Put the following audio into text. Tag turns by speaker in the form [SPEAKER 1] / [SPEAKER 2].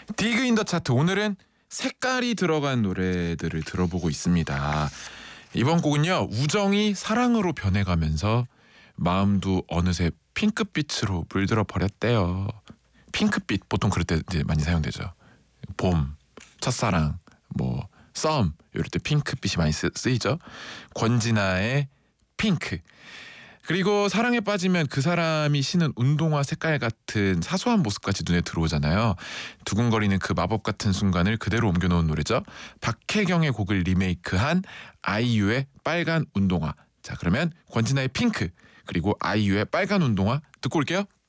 [SPEAKER 1] 디그 인 더 차트, 오늘은 색깔이 들어간 노래들을 들어보고 있습니다. 이번 곡은요, 우정이 사랑으로 변해가면서 마음도 어느새 핑크빛으로 물들어 버렸대요. 핑크빛 보통 그럴 때 이제 많이 사용되죠. 봄, 첫사랑, 뭐 썸 이럴 때 핑크빛이 많이 쓰이죠. 권진아의 핑크. 그리고 사랑에 빠지면 그 사람이 신은 운동화 색깔 같은 사소한 모습까지 눈에 들어오잖아요. 두근거리는 그 마법 같은 순간을 그대로 옮겨놓은 노래죠. 박혜경의 곡을 리메이크한 아이유의 빨간 운동화. 자, 그러면 권진아의 핑크 그리고 아이유의 빨간 운동화 듣고 올게요.